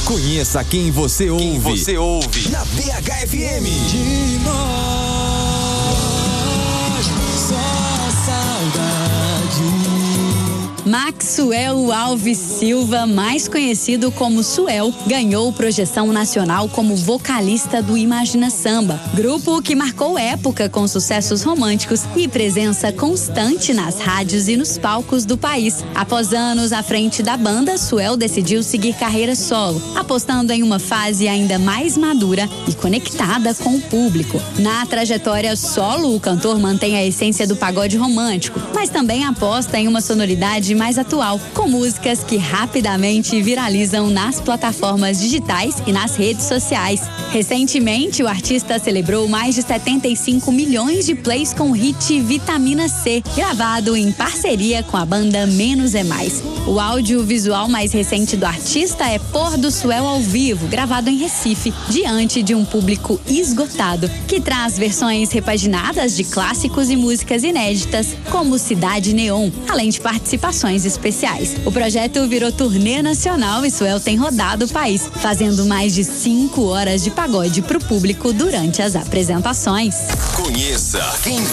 Conheça quem você ouve. Na BHFM. De nós, só saudade. Maxwell Alves Silva, mais conhecido como Suel, ganhou projeção nacional como vocalista do Imagina Samba, grupo que marcou época com sucessos românticos e presença constante nas rádios e nos palcos do país. Após anos à frente da banda, Suel decidiu seguir carreira solo, apostando em uma fase ainda mais madura e conectada com o público. Na trajetória solo, o cantor mantém a essência do pagode romântico, mas também aposta em uma sonoridade mais atual, com músicas que rapidamente viralizam nas plataformas digitais e nas redes sociais. Recentemente, o artista celebrou mais de 75 milhões de plays com o hit Vitamina C, gravado em parceria com a banda Menos é Mais. O audiovisual mais recente do artista é Pôr do Suel ao vivo, gravado em Recife, diante de um público esgotado, que traz versões repaginadas de clássicos e músicas inéditas, como Cidade Neon, além de participações especiais. O projeto virou turnê nacional e Suel tem rodado o país, fazendo mais de 5 horas de pagode pro público durante as apresentações. Conheça quem